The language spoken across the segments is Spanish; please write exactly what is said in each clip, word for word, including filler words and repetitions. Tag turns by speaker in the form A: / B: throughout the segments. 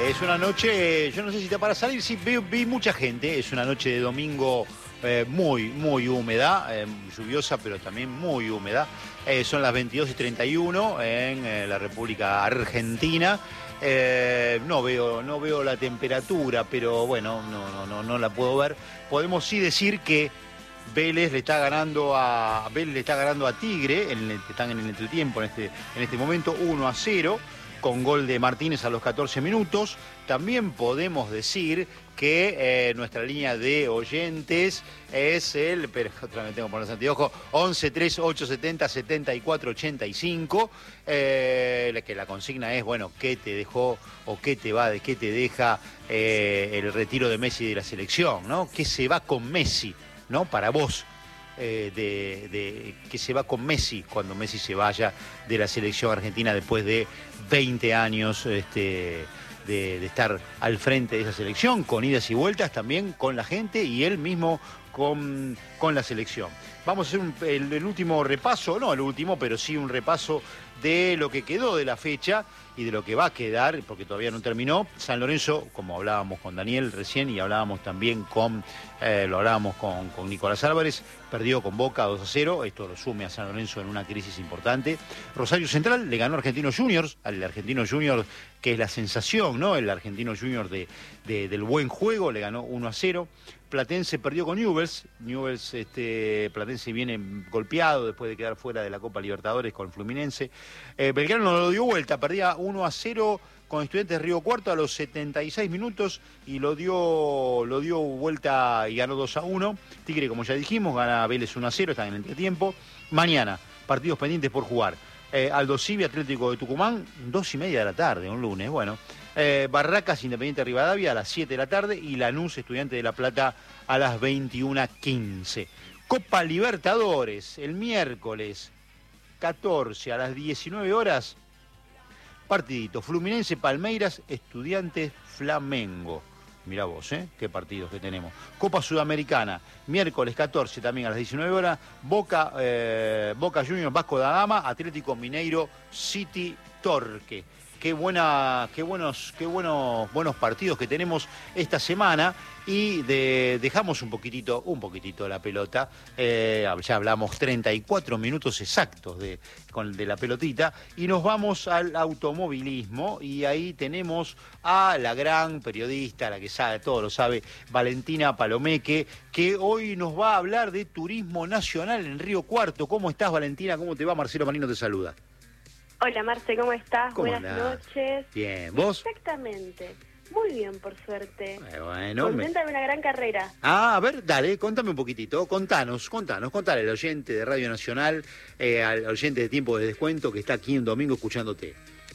A: es una noche, yo no sé si está para salir, sí, vi, vi mucha gente, es una noche de domingo eh, muy, muy húmeda, eh, lluviosa, pero también muy húmeda. Eh, son las veintidós y treinta y uno en eh, la República Argentina. Eh, no veo, no veo la temperatura, pero bueno, no, no, no, no la puedo ver. Podemos sí decir que Vélez le está ganando a Vélez le está ganando a Tigre, en el, están en el entretiempo en este, en este momento, uno a cero, con gol de Martínez a los catorce minutos. También podemos decir que eh, nuestra línea de oyentes es el, pero otra vez tengo que poner los anteojos, once tres ocho setenta setenta y cuatro ochenta y cinco, eh, que la consigna es, bueno, ¿qué te dejó o qué te va, de qué te deja eh, el retiro de Messi de la selección, ¿no? ¿Qué se va con Messi, ¿no? Para vos, eh, de, de que se va con Messi cuando Messi se vaya de la selección argentina después de veinte años este, de, de estar al frente de esa selección, con idas y vueltas también con la gente y él mismo con, con la selección. Vamos a hacer un, el, el último repaso, no el último, pero sí un repaso de lo que quedó de la fecha y de lo que va a quedar, porque todavía no terminó. San Lorenzo, como hablábamos con Daniel recién y hablábamos también con, eh, lo hablábamos con, con Nicolás Álvarez, perdió con Boca dos a cero, esto lo sume a San Lorenzo en una crisis importante. Rosario Central le ganó a Argentinos Juniors, al Argentinos Juniors que es la sensación, ¿no? El Argentinos Juniors de, de, del buen juego, le ganó uno a cero. Platense perdió con Newell's, Newell's este, Platense viene golpeado después de quedar fuera de la Copa Libertadores con Fluminense. Eh, Belgrano no lo dio vuelta, perdía uno a cero con Estudiantes de Río Cuarto a los setenta y seis minutos y lo dio, lo dio vuelta y ganó dos a uno. Tigre, como ya dijimos, gana Vélez uno a cero, están en el entretiempo. Mañana, partidos pendientes por jugar. Eh, Aldo Civi, Atlético de Tucumán, dos y media de la tarde, un lunes, bueno. Eh, Barracas, Independiente Rivadavia a las siete de la tarde y Lanús, Estudiante de La Plata a las veintiuna quince. Copa Libertadores, el miércoles catorce a las diecinueve horas, partidito, Fluminense, Palmeiras, Estudiantes, Flamengo. Mirá vos, ¿eh? Qué partidos que tenemos. Copa Sudamericana, miércoles catorce también a las diecinueve horas, Boca, eh, Boca Juniors, Vasco da Gama, Atlético Mineiro, City Torque. Qué buena, qué buenos, qué buenos, buenos partidos que tenemos esta semana y de, dejamos un poquitito, un poquitito la pelota. Eh, ya hablamos treinta y cuatro minutos exactos de, con, de la pelotita y nos vamos al automovilismo y ahí tenemos a la gran periodista, la que sabe, todo lo sabe, Valentina Palomeque, que hoy nos va a hablar de turismo nacional en Río Cuarto. ¿Cómo estás, Valentina? ¿Cómo te va? Marcelo Marino te saluda.
B: Hola Marce, ¿cómo estás?
A: ¿Cómo
B: Buenas
A: andás?
B: noches.
A: Bien, ¿vos?
B: Exactamente. Muy bien, por suerte.
A: Eh, bueno,
B: Contenta
A: me...
B: de una gran carrera.
A: Ah, a ver, dale, contame un poquitito, contanos, contanos, contale al oyente de Radio Nacional, eh, al oyente de Tiempo de Descuento que está aquí un domingo escuchándote.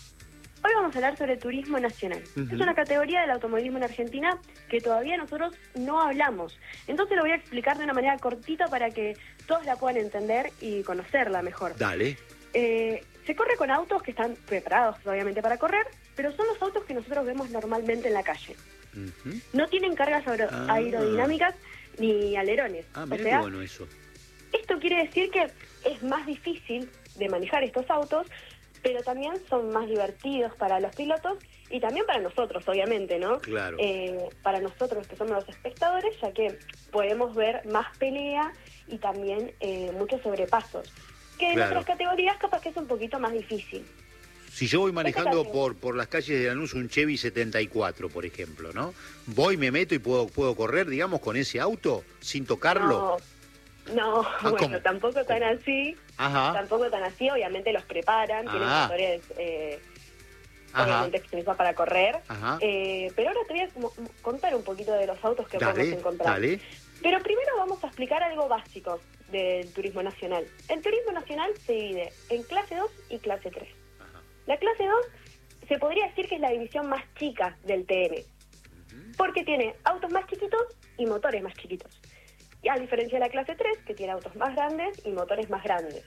B: Hoy vamos a hablar sobre turismo nacional. Uh-huh. Es una categoría del automovilismo en Argentina que todavía nosotros no hablamos. Entonces lo voy a explicar de una manera cortita para que todos la puedan entender y conocerla mejor.
A: Dale.
B: Eh, se corre con autos que están preparados obviamente para correr, pero son los autos que nosotros vemos normalmente en la calle. Uh-huh. No tienen cargas aer- ah. aerodinámicas ni alerones.
A: Ah, mira
B: o sea,
A: qué bueno eso.
B: Esto quiere decir que es más difícil de manejar estos autos, pero también son más divertidos para los pilotos y también para nosotros, obviamente, ¿no?
A: Claro.
B: Eh, para nosotros que somos los espectadores, ya que podemos ver más pelea y también eh, muchos sobrepasos. Que en
A: claro.
B: otras categorías capaz que es un poquito más difícil.
A: Si yo voy manejando por, por las calles de Lanús un Chevy setenta y cuatro, por ejemplo, ¿no? Voy, me meto y puedo, puedo correr, digamos, con ese auto sin tocarlo.
B: No, no ah, bueno,
A: ¿cómo?
B: tampoco tan así.
A: Ajá.
B: Tampoco tan así, obviamente los preparan, tienen
A: ah.
B: motores eh, obviamente extensos para correr. Eh, pero ahora te voy a como, contar un poquito de los autos que
A: dale,
B: podemos encontrar.
A: Dale.
B: Pero primero vamos a explicar algo básico del turismo nacional. El turismo nacional se divide en clase dos y clase tres. Ajá. La clase dos se podría decir que es la división más chica del T N, uh-huh. porque tiene autos más chiquitos y motores más chiquitos. Y a diferencia de la clase tres, que tiene autos más grandes y motores más grandes.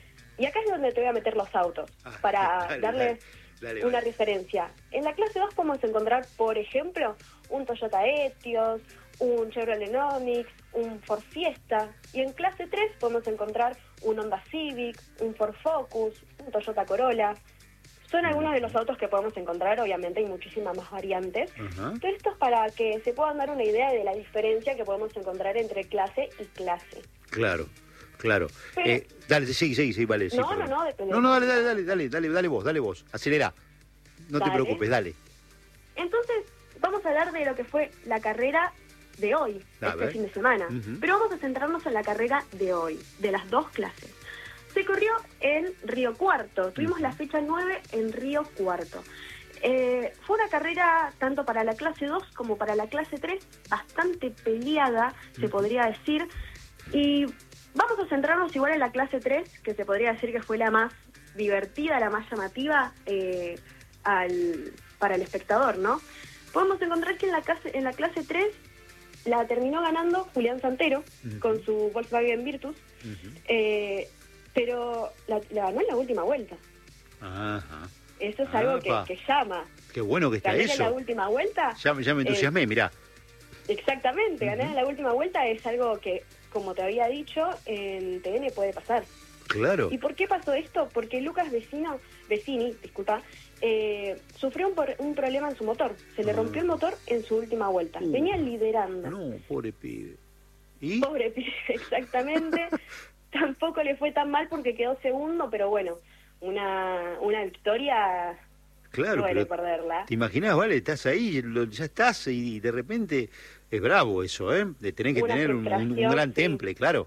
B: Y acá es donde te voy a meter los autos, ah, para dale, darles dale, dale, una vale. referencia. En la clase dos podemos encontrar, por ejemplo, un Toyota Etios, un Chevrolet Onix, un Ford Fiesta, y en clase tres podemos encontrar un Honda Civic, un Ford Focus, un Toyota Corolla. Son algunos de los autos que podemos encontrar, obviamente hay muchísimas más variantes.
A: Ajá.
B: Pero esto es para que se puedan dar una idea de la diferencia que podemos encontrar entre clase y clase.
A: Claro, claro.
B: Pero,
A: Eh, dale, sí, sí, sí, vale. Sí,
B: no, no,
A: perdón.
B: no, depende.
A: No, no, dale, dale, dale, dale, dale, dale vos, dale vos. Acelera. No
B: Dale.
A: te preocupes, dale.
B: Entonces, vamos a hablar de lo que fue la carrera de hoy,
A: A
B: este
A: ver.
B: fin de semana.
A: Ujú.
B: Pero vamos a centrarnos en la carrera de hoy, de las dos clases. Se corrió en Río Cuarto. Tuvimos
A: Ujú.
B: la fecha nueve en Río Cuarto. Eh, fue una carrera tanto para la clase dos como para la clase tres bastante peleada, se
A: Ujú.
B: podría decir. Y vamos a centrarnos igual en la clase tres, que se podría decir que fue la más divertida, la más llamativa eh, al, para el espectador, ¿no? Podemos encontrar que en la clase, en la clase tres la terminó ganando Julián Santero
A: Ujú.
B: con su Volkswagen Virtus.
A: Ujú.
B: Eh, pero la, la ganó en la última vuelta.
A: Ajá.
B: Eso es algo que,
A: Apa.
B: que llama.
A: Qué bueno que está
B: Ganar en la
A: eso.
B: última vuelta.
A: Ya, me- ya me entusiasmé, mirá.
B: Exactamente, ganar
A: Ujú.
B: en la última vuelta es algo que, como te había dicho, en T N puede pasar.
A: Claro.
B: ¿Y por qué pasó esto? Porque Lucas Vecino, Vecini, disculpa, eh, sufrió un, por- un problema en su motor. Se le
A: Ah.
B: rompió el motor en su última vuelta.
A: Uh.
B: Venía liderando.
A: No, pobre pibe. ¿Y?
B: Pobre pibe, exactamente. Tampoco le fue tan mal porque quedó segundo, pero bueno, una, una victoria
A: Claro,
B: duele
A: pero
B: perderla.
A: ¿te imaginás, vale? Estás ahí, lo- ya estás y de repente es bravo eso, ¿eh? De tener que
B: Una
A: tener un, un- un
B: frustración,
A: gran
B: sí.
A: temple, claro.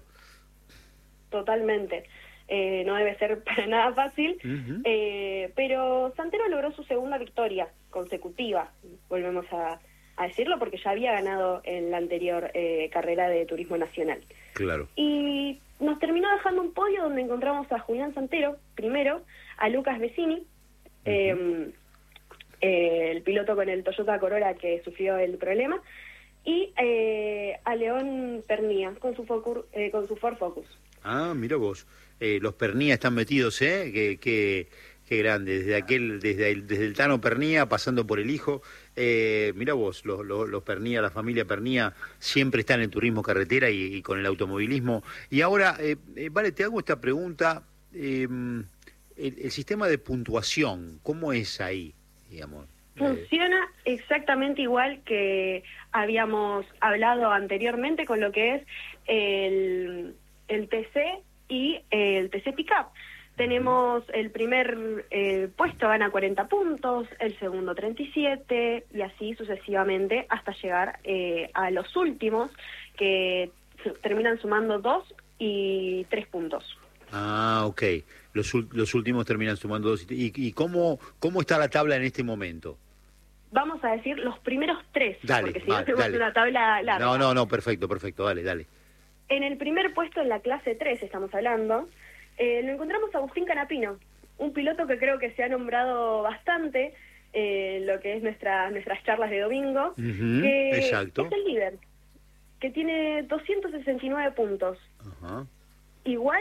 B: Totalmente. Eh, no debe ser para nada fácil,
A: Ujú.
B: eh, pero Santero logró su segunda victoria consecutiva, volvemos a, a decirlo, porque ya había ganado en la anterior eh, carrera de Turismo Nacional.
A: Claro.
B: Y nos terminó dejando un podio donde encontramos a Julián Santero, primero, a Lucas Vecini, eh, eh, el piloto con el Toyota Corolla que sufrió el problema, y eh, a León Pernía con su, Focur, eh, con su Ford Focus.
A: Ah, mira vos. Eh, los Pernía están metidos, ¿eh? Qué, qué, qué grande. Desde aquel, desde el, desde el Tano Pernía, pasando por el hijo. Eh, mira vos, los, los, los Pernía, la familia Pernía, siempre están en el turismo carretera y, y con el automovilismo. Y ahora, eh, eh, vale, te hago esta pregunta. Eh, el, el sistema de puntuación, ¿cómo es ahí, digamos? Eh,
B: Funciona exactamente igual que habíamos hablado anteriormente con lo que es el, el T C y el T C Pickup. Tenemos el primer eh, puesto gana cuarenta puntos, el segundo treinta y siete y así sucesivamente hasta llegar eh, a los últimos que terminan sumando dos y tres puntos.
A: Ah, ok. Los, ul- los últimos terminan sumando dos. ¿Y, y cómo, cómo está la tabla en este momento?
B: Vamos a decir los primeros tres,
A: Dale,
B: porque si no
A: vale,
B: tenemos
A: dale.
B: una tabla larga.
A: No, no, no, perfecto, perfecto, dale, dale.
B: En el primer puesto en la clase tres, estamos hablando, eh, lo encontramos a Agustín Canapino, un piloto que creo que se ha nombrado bastante eh, en lo que es nuestra, nuestras charlas de domingo,
A: Ujú,
B: que
A: exacto.
B: es el líder, que tiene doscientos sesenta y nueve puntos.
A: Ajá.
B: Igual,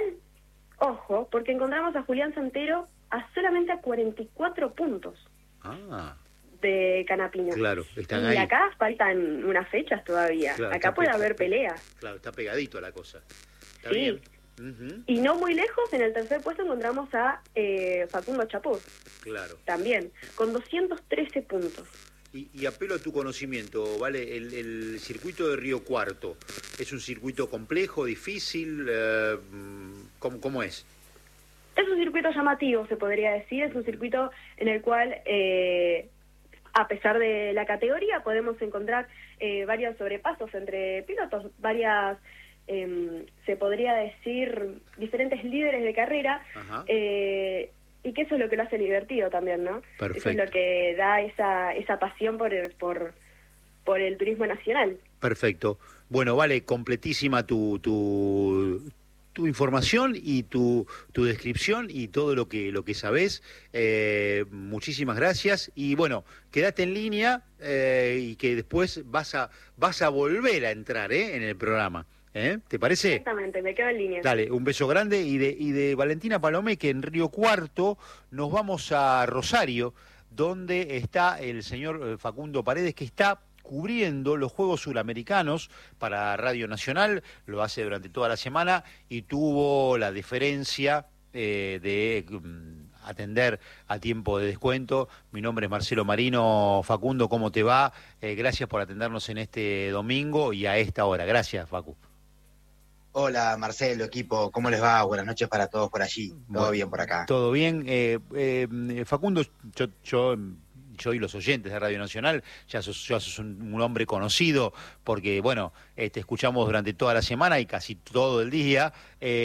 B: ojo, porque encontramos a Julián Santero a solamente a cuarenta y cuatro puntos
A: Ah,
B: de Canapino.
A: claro, están
B: y
A: ahí.
B: acá faltan unas fechas todavía.
A: Claro,
B: acá
A: está
B: puede
A: pe-
B: haber
A: está-
B: pelea.
A: Claro, está pegadito a la cosa. Está
B: Sí.
A: bien. Ujú,
B: Y no muy lejos, en el tercer puesto encontramos a eh, Facundo Chapuz,
A: claro.
B: también, con doscientos trece puntos.
A: Y, y apelo a tu conocimiento, ¿vale? El, el circuito de Río Cuarto, ¿es un circuito complejo, difícil? Eh, ¿cómo, ¿Cómo es?
B: Es un circuito llamativo, se podría decir, es un circuito en el cual, eh, a pesar de la categoría, podemos encontrar eh, varios sobrepasos entre pilotos, varias, eh, se podría decir, diferentes líderes de carrera,
A: Ajá.
B: eh, y que eso es lo que lo hace divertido también, ¿no?
A: Perfecto.
B: Eso es lo que da esa, esa pasión por el, por, por el turismo nacional.
A: Perfecto. Bueno, vale, completísima tu, tu, tu información y tu, tu descripción y todo lo que, lo que sabés. Eh, muchísimas gracias. Y bueno, quédate en línea eh, y que después vas a, vas a volver a entrar ¿eh? en el programa. ¿eh? ¿Te parece?
B: Exactamente, me quedo en línea.
A: Dale, un beso grande y de, y de Valentina Palomé, que en Río Cuarto nos vamos a Rosario, donde está el señor eh, Facundo Paredes, que está cubriendo los Juegos Suramericanos para Radio Nacional, lo hace durante toda la semana y tuvo la deferencia eh, de mm, atender a tiempo de descuento. Mi nombre es Marcelo Marino. Facundo, ¿cómo te va? Eh, gracias por atendernos en este domingo y a esta hora. Gracias, Facu.
C: Hola Marcelo, equipo, ¿cómo les va? Buenas noches para todos por allí. Todo
A: Bueno,
C: bien por acá.
A: Todo bien. Eh, eh, Facundo, yo, yo, yo y los oyentes de Radio Nacional, ya sos, ya sos un, un hombre conocido, porque, bueno, eh, te escuchamos durante toda la semana y casi todo el día.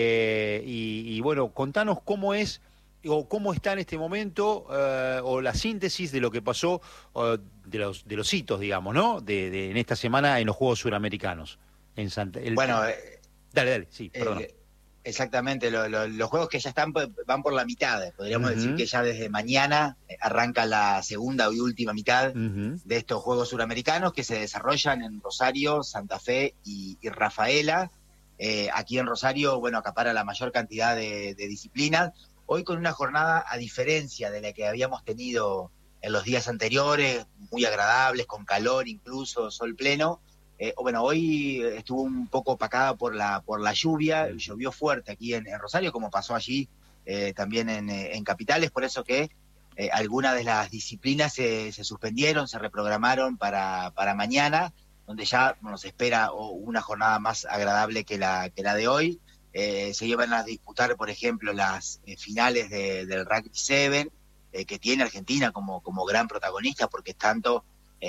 A: Eh, y, y, bueno, contanos cómo es o cómo está en este momento, eh, o la síntesis de lo que pasó, o de los de los hitos, digamos, ¿no? De, de en esta semana en los Juegos Suramericanos. En Santa, el,
C: bueno, eh,
A: Dale, dale, sí, perdón.
C: Eh, exactamente, lo, lo, los juegos que ya están van por la mitad. Podríamos uh-huh. decir que ya desde mañana arranca la segunda y última mitad uh-huh. de estos Juegos Suramericanos que se desarrollan en Rosario, Santa Fe y, y Rafaela. Eh, aquí en Rosario, bueno, acapara la mayor cantidad de, de disciplinas. Hoy con una jornada, a diferencia de la que habíamos tenido en los días anteriores, muy agradables, con calor incluso, sol pleno. Eh, bueno, hoy estuvo un poco opacada por la por la lluvia, llovió fuerte aquí en, en Rosario, como pasó allí eh, también en, en Capitales, por eso que eh, algunas de las disciplinas se, se suspendieron, se reprogramaron para, para mañana, donde ya nos espera una jornada más agradable que la, que la de hoy. Eh, se llevan a disputar, por ejemplo, las eh, finales de, del Rugby siete, eh, que tiene Argentina como, como gran protagonista, porque es tanto...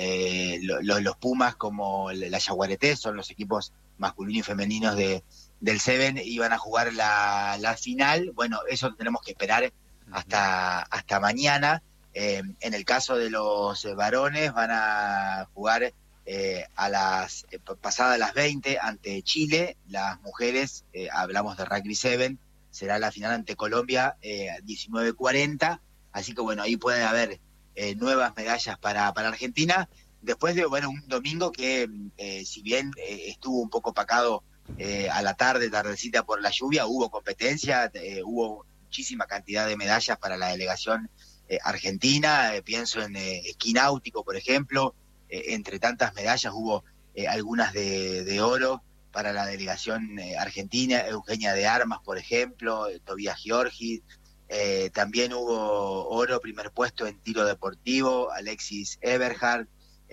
C: Eh, lo, lo, los Pumas como la Yaguareté son los equipos masculinos y femeninos de, del Seven, iban a jugar la, la final. Bueno, eso tenemos que esperar hasta, hasta mañana. Eh, en el caso de los varones van a jugar eh, a las eh, pasadas las veinte ante Chile. Las mujeres, eh, hablamos de Rugby siete, será la final ante Colombia eh, diecinueve cuarenta, así que bueno, ahí puede haber Eh, nuevas medallas para, para Argentina, después de bueno un domingo que eh, si bien eh, estuvo un poco opacado eh, a la tarde, tardecita por la lluvia, hubo competencia, eh, hubo muchísima cantidad de medallas para la delegación eh, argentina, eh, pienso en eh, esquí náutico, por ejemplo, eh, entre tantas medallas hubo eh, algunas de, de oro para la delegación eh, argentina, Eugenia de Armas, por ejemplo, eh, Tobías Giorgi. Eh, también hubo oro, primer puesto en tiro deportivo, Alexis Eberhard.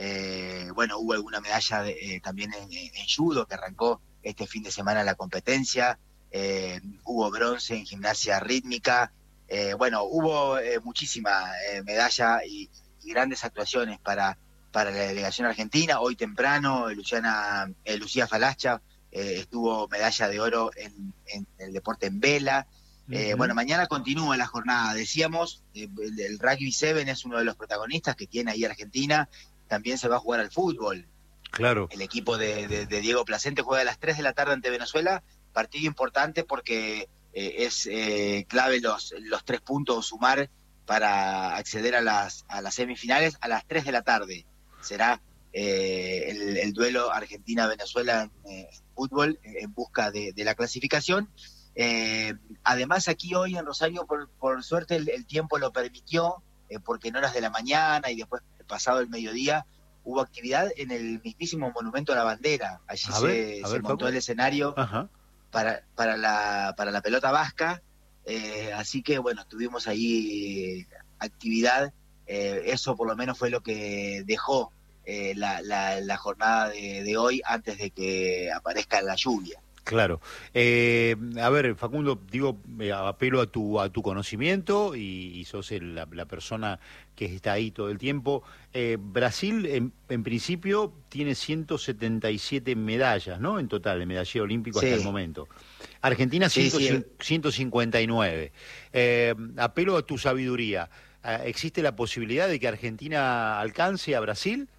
C: Eh, bueno, hubo alguna medalla de, eh, también en, en judo, que arrancó este fin de semana la competencia. Eh, hubo bronce en gimnasia rítmica. Eh, bueno, hubo eh, muchísima eh, medalla y, y grandes actuaciones para, para la delegación argentina. Hoy temprano, Luciana, eh, Lucía Falacha eh, estuvo medalla de oro en, en el deporte en vela. Eh, uh-huh. Bueno, mañana continúa la jornada. Decíamos, eh, el, el Rugby siete es uno de los protagonistas que tiene ahí Argentina. También se va a jugar al fútbol.
A: Claro.
C: El equipo de, de, de Diego Placente juega a las tres de la tarde ante Venezuela. Partido importante porque eh, es eh, clave los, los tres puntos sumar para acceder a las, a las semifinales a las tres de la tarde. Será eh, el, el duelo Argentina-Venezuela en eh, fútbol en busca de, de la clasificación. Eh, además aquí hoy en Rosario por, por suerte el, el tiempo lo permitió, eh, porque en horas de la mañana y después pasado el mediodía hubo actividad en el mismísimo Monumento a la Bandera. Allí
A: a
C: se,
A: ver, a
C: se
A: ver,
C: montó
A: Paco.
C: el escenario para, para, la, para la pelota vasca, eh, así que bueno, tuvimos ahí eh, actividad, eh, eso por lo menos fue lo que dejó eh, la, la, la jornada de, de hoy antes de que aparezca la lluvia.
A: Claro. Eh, a ver, Facundo, digo, eh, apelo a tu a tu conocimiento y, y sos el, la, la persona que está ahí todo el tiempo. Eh, Brasil, en, en principio, tiene ciento setenta y siete medallas, ¿no? En total, de medallero olímpico sí. hasta el momento. Argentina,
C: sí, sí.
A: ciento cincuenta y nueve. Eh, apelo a tu sabiduría. ¿Existe la posibilidad de que Argentina alcance a Brasil?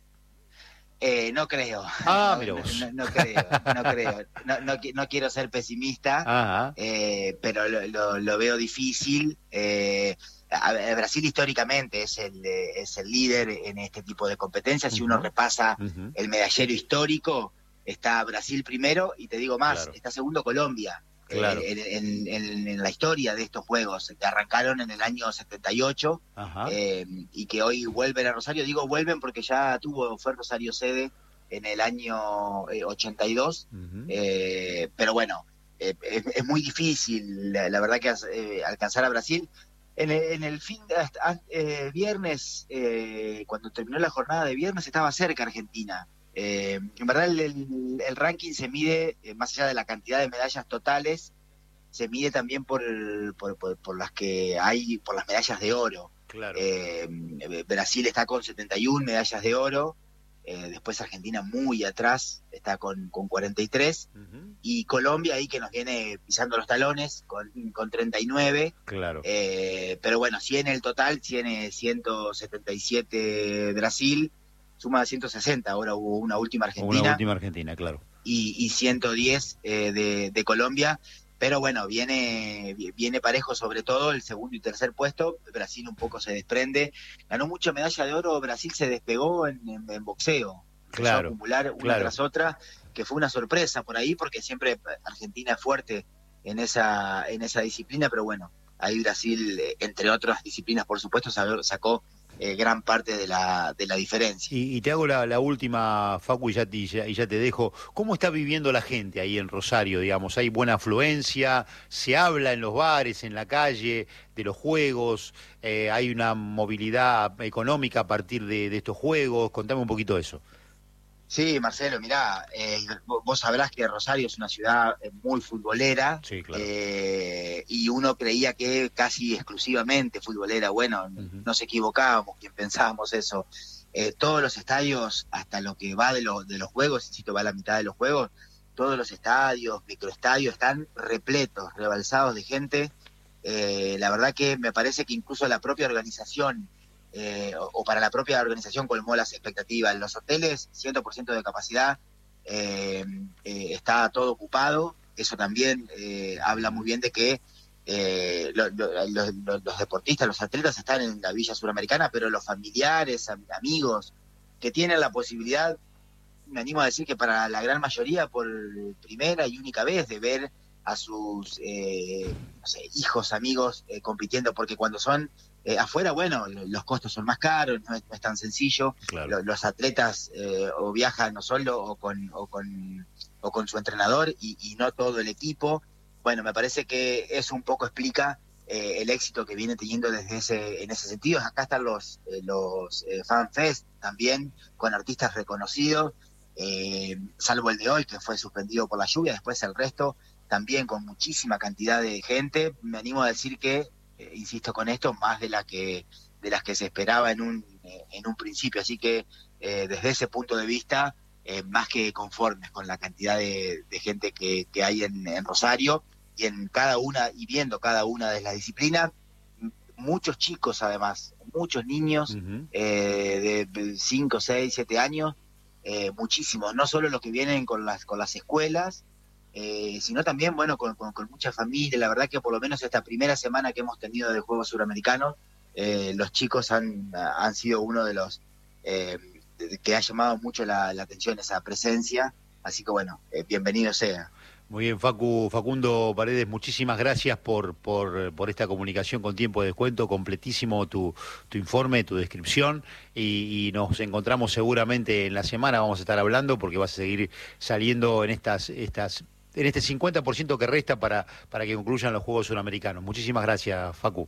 C: Eh, no creo.
A: Ah,
C: no,
A: mira vos.
C: No, no, no creo, no creo. No, no, no quiero ser pesimista, eh, pero lo, lo, lo veo difícil. Eh, a ver, Brasil históricamente es el, es el líder en este tipo de competencias. Uh-huh. Si uno repasa uh-huh. el medallero histórico, está Brasil primero, y te digo más, claro. está segundo Colombia. Claro. Eh, en, en, en la historia de estos juegos, que arrancaron en el año setenta y ocho, eh, y que hoy vuelven a Rosario. Digo vuelven porque ya tuvo, fue Rosario sede en el año eh, ochenta y dos, uh-huh. eh, pero bueno, eh, es, es muy difícil, la, la verdad que eh, alcanzar a Brasil. En el, en el fin de eh, viernes, eh, cuando terminó la jornada de viernes, estaba cerca Argentina. Eh, en verdad el, el, el ranking se mide, eh, más allá de la cantidad de medallas totales, se mide también por, por, por, por las que hay, por las medallas de oro.
A: Claro.
C: Eh, Brasil está con setenta y una medallas de oro, eh, después Argentina muy atrás, está con, con cuarenta y tres, uh-huh. y Colombia ahí que nos viene pisando los talones con, con treinta y nueve.
A: Claro.
C: Eh, pero bueno, si en el total tiene ciento setenta y siete Brasil, suma ciento sesenta, ahora hubo una última Argentina.
A: Una última Argentina, claro.
C: Y, y ciento diez eh, de, de Colombia. Pero bueno, viene viene parejo sobre todo el segundo y tercer puesto. Brasil un poco se desprende. Ganó mucha medalla de oro, Brasil se despegó en, en, en boxeo.
A: Claro,
C: empezó a acumular una
A: claro.
C: tras otra, que fue una sorpresa por ahí, porque siempre Argentina es fuerte en esa, en esa disciplina, pero bueno, ahí Brasil, entre otras disciplinas, por supuesto, sacó eh, gran parte de la, de la diferencia.
A: Y, y te hago la, la última, Facu, y ya, te, y, ya, y ya te dejo. ¿Cómo está viviendo la gente ahí en Rosario, digamos? ¿Hay buena afluencia? ¿Se habla en los bares, en la calle, de los juegos? Eh, ¿Hay una movilidad económica a partir de, de estos juegos? Contame un poquito de eso.
C: Sí, Marcelo, mirá, eh, vos sabrás que Rosario es una ciudad muy futbolera.
A: Sí, claro.
C: eh, y uno creía que casi exclusivamente futbolera. Bueno, uh-huh. Nos equivocábamos quien pensábamos eso. Eh, todos los estadios, hasta lo que va de, lo, de los juegos, insisto, va a la mitad de los juegos, todos los estadios, microestadios, están repletos, rebalsados de gente. Eh, la verdad que me parece que incluso la propia organización, Eh, o, o para la propia organización colmó las expectativas. En los hoteles, cien por ciento de capacidad, eh, eh, está todo ocupado. Eso también eh, habla muy bien de que eh, lo, lo, lo, lo, los deportistas, los atletas están en la Villa Suramericana, pero los familiares, amigos que tienen la posibilidad, me animo a decir que para la gran mayoría, por primera y única vez, de ver a sus eh, no sé, hijos, amigos eh, compitiendo, porque cuando son Eh, afuera, bueno, los costos son más caros, no es, no es tan sencillo.
A: Claro.
C: Los, los atletas eh, o viajan no solo o con, o con, o con su entrenador y, y no todo el equipo. Bueno, me parece que eso un poco explica eh, el éxito que viene teniendo desde ese, en ese sentido. Acá están los, eh, los eh, Fan Fest también, con artistas reconocidos, eh, salvo el de hoy, que fue suspendido por la lluvia. Después el resto también con muchísima cantidad de gente. Me animo a decir que Eh, insisto con esto, más de la que de las que se esperaba en un eh, en un principio, así que eh, desde ese punto de vista eh, más que conformes con la cantidad de, de gente que, que hay en, en Rosario y en cada una y viendo cada una de las disciplinas, muchos chicos además, muchos niños uh-huh. eh, de cinco, seis, siete años, eh, muchísimos, no solo los que vienen con las con las escuelas, Eh, sino también, bueno, con, con, con mucha familia. La verdad que por lo menos esta primera semana que hemos tenido de Juegos Suramericanos, eh, los chicos han, han sido uno de los eh, de, que ha llamado mucho la, la atención esa presencia, así que bueno, eh, bienvenido sea.
A: Muy bien, Facu, Facundo Paredes, muchísimas gracias por, por, por esta comunicación con tiempo de descuento, completísimo tu, tu informe, tu descripción, y, y nos encontramos seguramente en la semana, vamos a estar hablando porque vas a seguir saliendo en estas... estas en este cincuenta por ciento que resta para, para que concluyan los Juegos Suramericanos. Muchísimas gracias, Facu.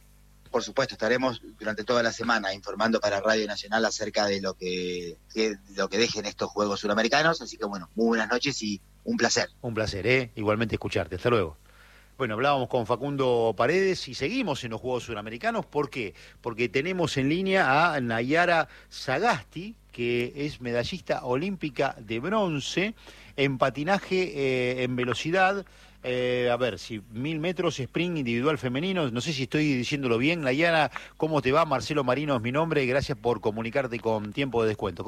C: Por supuesto, estaremos durante toda la semana informando para Radio Nacional acerca de lo que, de lo que dejen estos Juegos Suramericanos, así que bueno, muy buenas noches y un placer.
A: Un placer, ¿eh? Igualmente escucharte. Hasta luego. Bueno, hablábamos con Facundo Paredes y seguimos en los Juegos Suramericanos. ¿Por qué? Porque tenemos en línea a Nayara Sagasti, que es medallista olímpica de bronce en patinaje eh, en velocidad. Eh, a ver, si mil metros, sprint individual femenino, no sé si estoy diciéndolo bien. Nayara, ¿cómo te va? Marcelo Marino es mi nombre, gracias por comunicarte con tiempo de descuento.